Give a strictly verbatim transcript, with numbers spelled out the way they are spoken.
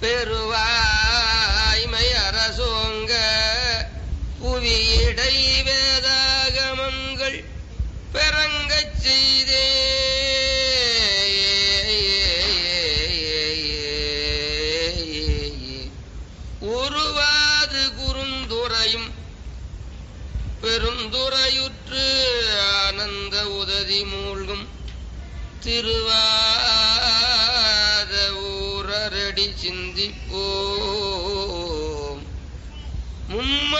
பெருவாய்மை அரசோங்க புவியிடை வேதாகமங்கள் பெறங்கச் செய்தே ஒருவாது குறுந்துரையும் பெருந்துரையுற்று ஆனந்த உததி மூழ்கும் திருவாத ஊரடி சிந்திப்போம் மும்ம